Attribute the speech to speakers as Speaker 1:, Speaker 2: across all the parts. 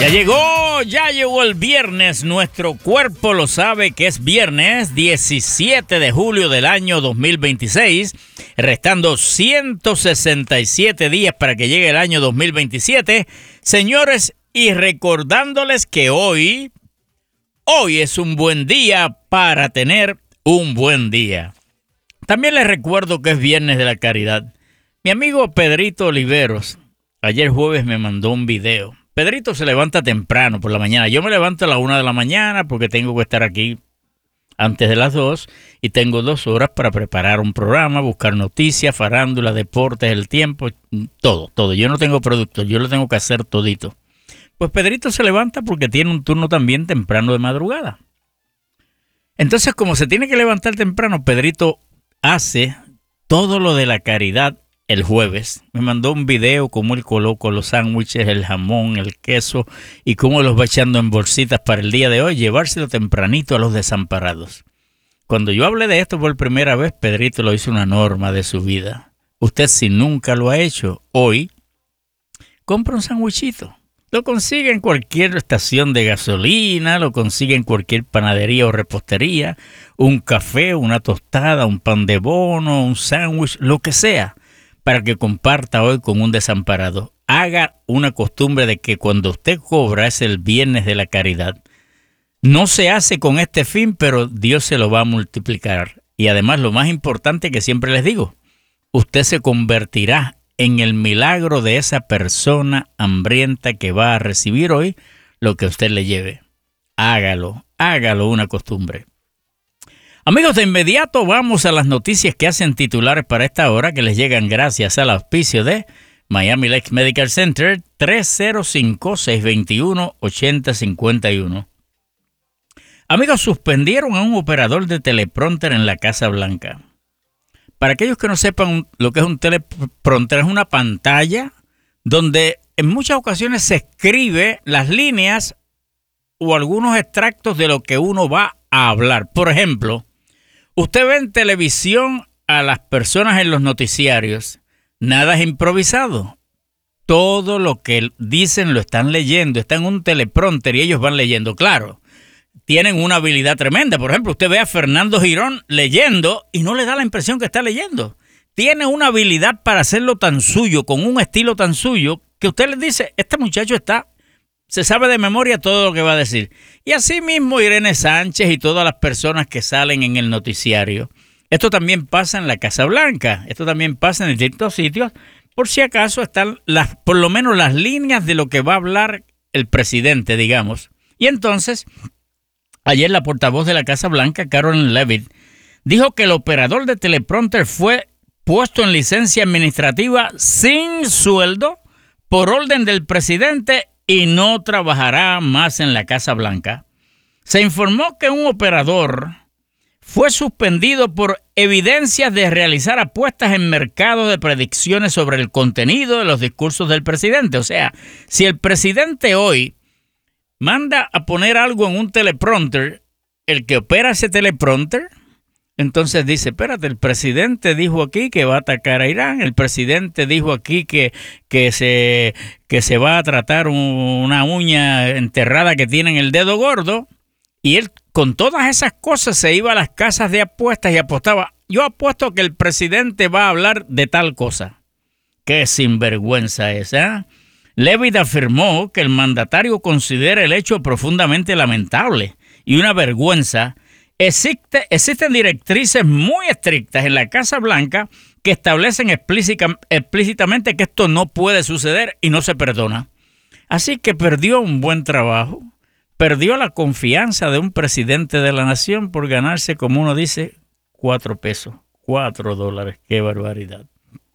Speaker 1: Ya llegó el viernes, nuestro cuerpo lo sabe que es viernes 17 de julio del año 2026, restando 167 días para que llegue el año 2027. Señores, y recordándoles que hoy es un buen día para tener un buen día. También les recuerdo que es viernes de la caridad. Mi amigo Pedrito Oliveros, ayer jueves me mandó un video. Pedrito se levanta temprano por la mañana. Yo me levanto a las 1 de la mañana porque tengo que estar aquí antes de las 2 y tengo 2 horas para preparar un programa, buscar noticias, farándula, deportes, el tiempo, todo. Yo no tengo productos, yo lo tengo que hacer todito. Pues Pedrito se levanta porque tiene un turno también temprano de madrugada. Entonces, como se tiene que levantar temprano, Pedrito hace todo lo de la caridad. El jueves me mandó un video cómo él coloca los sándwiches, el jamón, el queso y cómo los va echando en bolsitas para el día de hoy, llevárselo tempranito a los desamparados. Cuando yo hablé de esto por primera vez, Pedrito lo hizo una norma de su vida. Usted, si nunca lo ha hecho, hoy compra un sándwichito. Lo consigue en cualquier estación de gasolina, lo consigue en cualquier panadería o repostería, un café, una tostada, un pan de bono, un sándwich, lo que sea, para que comparta hoy con un desamparado. Haga una costumbre de que cuando usted cobra, es el viernes de la caridad. No se hace con este fin, pero Dios se lo va a multiplicar. Y además, lo más importante que siempre les digo, usted se convertirá en el milagro de esa persona hambrienta que va a recibir hoy lo que usted le lleve. Hágalo una costumbre. Amigos, de inmediato vamos a las noticias que hacen titulares para esta hora, que les llegan gracias al auspicio de Miami Lakes Medical Center, 305-621-8051. Amigos, suspendieron a un operador de teleprompter en la Casa Blanca. Para aquellos que no sepan lo que es un teleprompter, es una pantalla donde en muchas ocasiones se escribe las líneas o algunos extractos de lo que uno va a hablar. Por ejemplo, usted ve en televisión a las personas en los noticiarios. Nada es improvisado. Todo lo que dicen lo están leyendo. Está en un teleprompter y ellos van leyendo. Claro, tienen una habilidad tremenda. Por ejemplo, usted ve a Fernando Girón leyendo y no le da la impresión que está leyendo. Tiene una habilidad para hacerlo tan suyo, con un estilo tan suyo, que usted le dice, este muchacho se sabe de memoria todo lo que va a decir. Y así mismo Irene Sánchez y todas las personas que salen en el noticiario. Esto también pasa en la Casa Blanca. Esto también pasa en distintos sitios. Por si acaso están por lo menos las líneas de lo que va a hablar el presidente, digamos. Y entonces, ayer la portavoz de la Casa Blanca, Carolyn Leavitt, dijo que el operador de teleprompter fue puesto en licencia administrativa sin sueldo por orden del presidente y no trabajará más en la Casa Blanca. Se informó que un operador fue suspendido por evidencias de realizar apuestas en mercados de predicciones sobre el contenido de los discursos del presidente. O sea, si el presidente hoy manda a poner algo en un teleprompter, el que opera ese teleprompter, entonces dice, espérate, el presidente dijo aquí que va a atacar a Irán, el presidente dijo aquí que se va a tratar una uña enterrada que tiene en el dedo gordo, y él con todas esas cosas se iba a las casas de apuestas y apostaba, yo apuesto que el presidente va a hablar de tal cosa. ¡Qué sinvergüenza es, eh! Leavitt afirmó que el mandatario considera el hecho profundamente lamentable y una vergüenza. Existen directrices muy estrictas en la Casa Blanca que establecen explícitamente que esto no puede suceder y no se perdona. Así que perdió un buen trabajo, perdió la confianza de un presidente de la nación por ganarse, como uno dice, 4 pesos, $4. ¡Qué barbaridad!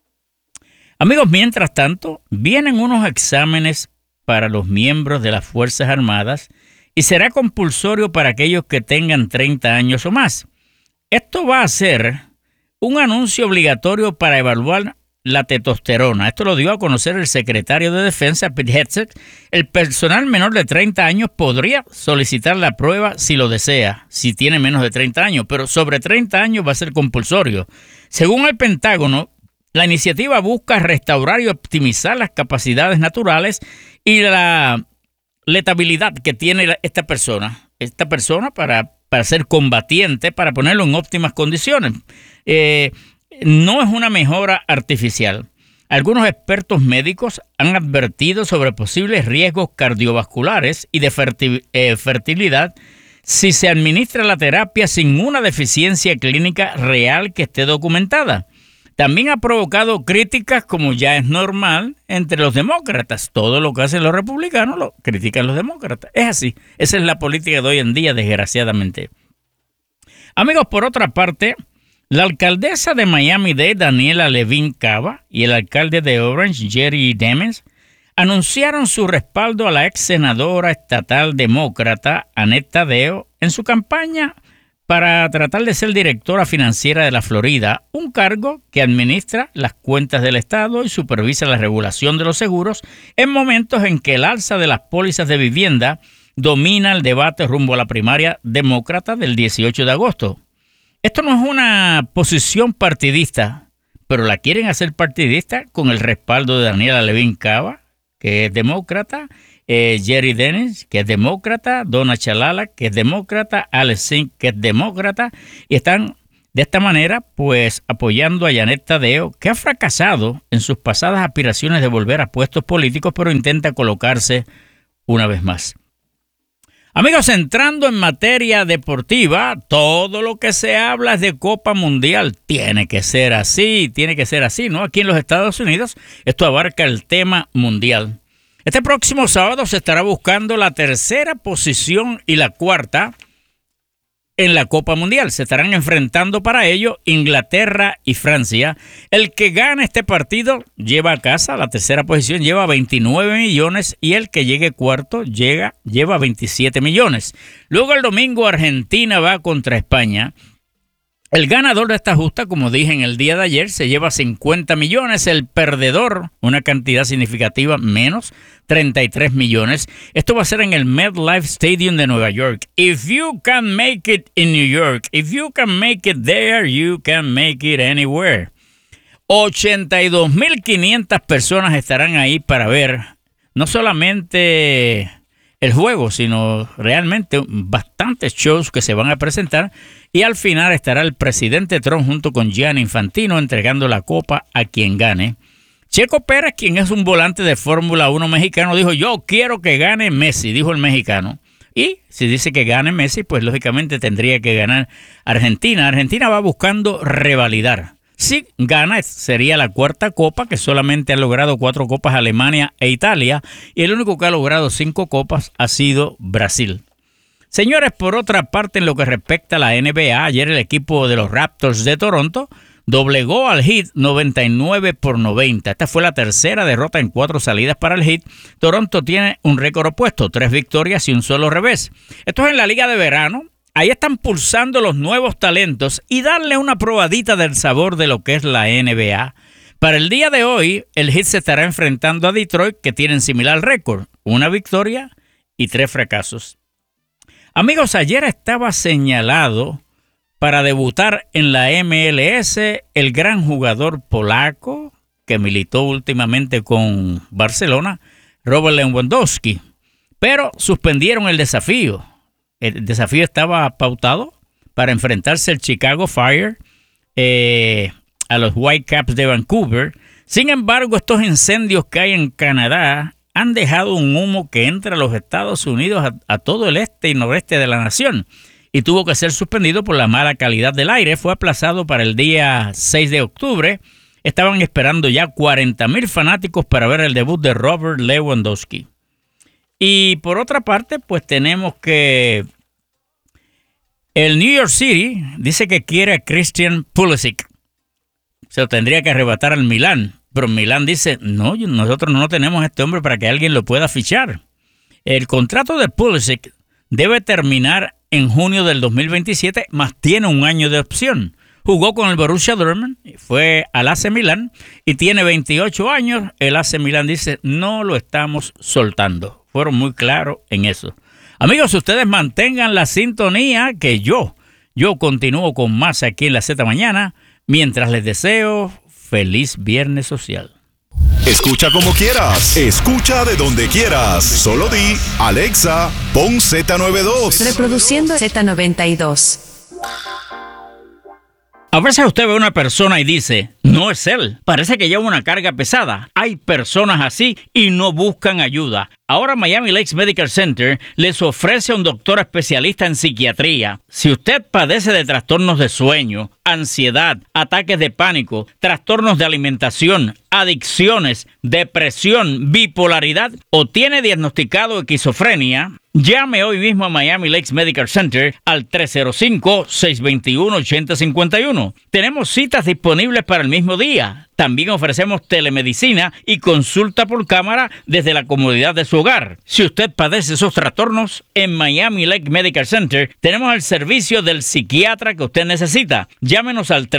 Speaker 1: Amigos, mientras tanto, vienen unos exámenes para los miembros de las Fuerzas Armadas y será compulsorio para aquellos que tengan 30 años o más. Esto va a ser un anuncio obligatorio para evaluar la testosterona. Esto lo dio a conocer el secretario de Defensa, Pete Hegseth. El personal menor de 30 años podría solicitar la prueba si lo desea, si tiene menos de 30 años, pero sobre 30 años va a ser compulsorio. Según el Pentágono, la iniciativa busca restaurar y optimizar las capacidades naturales y la letabilidad que tiene esta persona para ser combatiente, para ponerlo en óptimas condiciones. No es una mejora artificial. Algunos expertos médicos han advertido sobre posibles riesgos cardiovasculares y de fertilidad si se administra la terapia sin una deficiencia clínica real que esté documentada. También ha provocado críticas, como ya es normal, entre los demócratas. Todo lo que hacen los republicanos lo critican los demócratas. Es así. Esa es la política de hoy en día, desgraciadamente. Amigos, por otra parte, la alcaldesa de Miami-Dade, Daniela Levine Cava, y el alcalde de Orange, Jerry Demings, anunciaron su respaldo a la ex senadora estatal demócrata Annette Taddeo en su campaña para tratar de ser directora financiera de la Florida, un cargo que administra las cuentas del Estado y supervisa la regulación de los seguros en momentos en que el alza de las pólizas de vivienda domina el debate rumbo a la primaria demócrata del 18 de agosto. Esto no es una posición partidista, pero la quieren hacer partidista con el respaldo de Daniela Levine Cava, que es demócrata, Jerry Demings, que es demócrata, Donna Chalala, que es demócrata, Alex Singh, que es demócrata, y están de esta manera pues apoyando a Annette Taddeo, que ha fracasado en sus pasadas aspiraciones de volver a puestos políticos, pero intenta colocarse una vez más. Amigos, entrando en materia deportiva, todo lo que se habla es de Copa Mundial. Tiene que ser así, ¿no? Aquí en los Estados Unidos esto abarca el tema mundial. Este próximo sábado se estará buscando la tercera posición y la cuarta en la Copa Mundial. Se estarán enfrentando para ello Inglaterra y Francia. El que gane este partido lleva a casa la tercera posición, lleva 29 millones y el que llegue cuarto lleva 27 millones. Luego el domingo Argentina va contra España. El ganador de esta justa, como dije en el día de ayer, se lleva 50 millones. El perdedor, una cantidad significativa menos, 33 millones. Esto va a ser en el MetLife Stadium de Nueva York. If you can make it in New York, if you can make it there, you can make it anywhere. 82.500 personas estarán ahí para ver no solamente el juego, sino realmente bastantes shows que se van a presentar, y al final estará el presidente Trump junto con Gianni Infantino entregando la copa a quien gane. Checo Pérez, quien es un volante de Fórmula 1 mexicano, dijo: yo quiero que gane Messi, dijo el mexicano. Y si dice que gane Messi, pues lógicamente tendría que ganar Argentina. Argentina va buscando revalidar. Si gana, sería la cuarta copa, que solamente ha logrado 4 copas Alemania e Italia, y el único que ha logrado 5 copas ha sido Brasil. Señores, por otra parte, en lo que respecta a la NBA, ayer el equipo de los Raptors de Toronto doblegó al Heat 99-90. Esta fue la tercera derrota en 4 salidas para el Heat. Toronto tiene un récord opuesto, 3 victorias y un solo revés. Esto es en la liga de verano. Ahí están pulsando los nuevos talentos y darle una probadita del sabor de lo que es la NBA. Para el día de hoy, el Heat se estará enfrentando a Detroit, que tienen similar récord, 1 victoria y 3 fracasos. Amigos, ayer estaba señalado para debutar en la MLS el gran jugador polaco que militó últimamente con Barcelona, Robert Lewandowski, pero suspendieron el desafío. El desafío estaba pautado para enfrentarse al Chicago Fire, a los Whitecaps de Vancouver. Sin embargo, estos incendios que hay en Canadá han dejado un humo que entra a los Estados Unidos a todo el este y noreste de la nación, y tuvo que ser suspendido por la mala calidad del aire. Fue aplazado para el día 6 de octubre. Estaban esperando ya 40,000 fanáticos para ver el debut de Robert Lewandowski. Y por otra parte, pues tenemos que el New York City dice que quiere a Christian Pulisic. Se lo tendría que arrebatar al Milán. Pero Milán dice: no, nosotros no tenemos a este hombre para que alguien lo pueda fichar. El contrato de Pulisic debe terminar en junio del 2027, más tiene un año de opción. Jugó con el Borussia Dortmund, fue al AC Milán y tiene 28 años. El AC Milán dice: no lo estamos soltando. Fueron muy claros en eso. Amigos, ustedes mantengan la sintonía, que yo continúo con más aquí en la Z Mañana, mientras les deseo feliz Viernes Social.
Speaker 2: Escucha como quieras, escucha de donde quieras. Solo di, Alexa, pon Z92.
Speaker 3: Reproduciendo Z92.
Speaker 1: A veces usted ve a una persona y dice, no es él, parece que lleva una carga pesada. Hay personas así y no buscan ayuda. Ahora Miami Lakes Medical Center les ofrece a un doctor especialista en psiquiatría. Si usted padece de trastornos de sueño, ansiedad, ataques de pánico, trastornos de alimentación, adicciones, depresión, bipolaridad o tiene diagnosticado esquizofrenia, llame hoy mismo a Miami Lakes Medical Center al 305-621-8051. Tenemos citas disponibles para el mismo día. También ofrecemos telemedicina y consulta por cámara desde la comodidad de su hogar. Si usted padece esos trastornos, en Miami Lakes Medical Center tenemos el servicio del psiquiatra que usted necesita. Llámenos al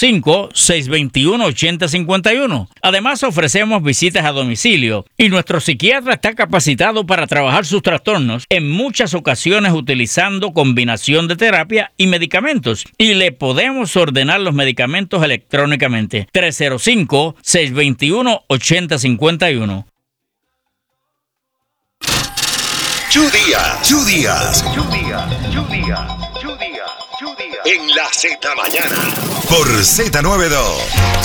Speaker 1: 305-621-8051. Además, ofrecemos visitas a domicilio y nuestro psiquiatra está capacitado para trabajar sus trastornos, en muchas ocasiones utilizando combinación de terapia y medicamentos. Y le podemos ordenar los medicamentos electrónicamente. 305-621-8051.
Speaker 2: Two Días. En la Z Mañana. Por Z92.